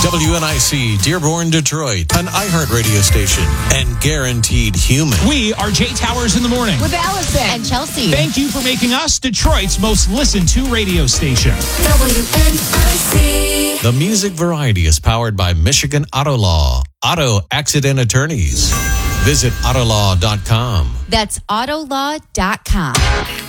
WNIC, Dearborn, Detroit, an iHeart radio station, and guaranteed human. We are Jay Towers in the morning. With Allison and Chelsea. Thank you for making us Detroit's most listened to radio station. WNIC. The music variety is powered by Michigan Auto Law, auto accident attorneys. Visit autolaw.com. That's autolaw.com.